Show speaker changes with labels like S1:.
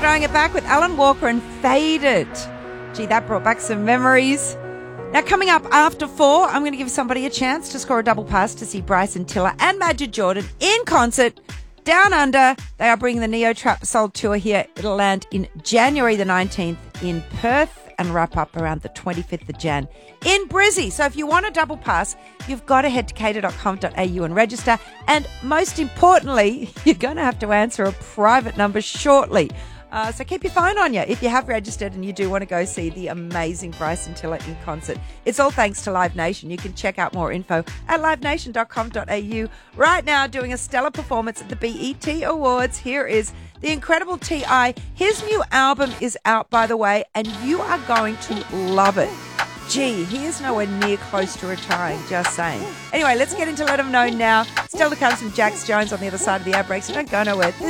S1: Throwing it back with Alan Walker and Faded. Gee, that brought back some memories. Now, coming up after 4, I'm going to give somebody a chance to score a double pass to see Bryson Tiller and Majid Jordan in concert down under. They are bringing the Neo Trap Soul Tour here. It'll land in January the 19th in Perth and wrap up around the 25th of Jan in Brizzy. So if you want a double pass, you've got to head to cater.com.au and register. And most importantly, you're going to have to answer a private number shortly. So keep your phone on you if you have registered and you do want to go see the amazing Bryson Tiller in concert. It's all thanks to Live Nation. You can check out more info at livenation.com.au. Right now, doing a stellar performance at the BET Awards. Here is the incredible T.I. His new album is out, by the way, and you are going to love it. Gee, he is nowhere near close to retiring, just saying. Anyway, let's get into Let 'Em Know now. Still to come some Jax Jones on the other side of the ad break, so don't go nowhere. This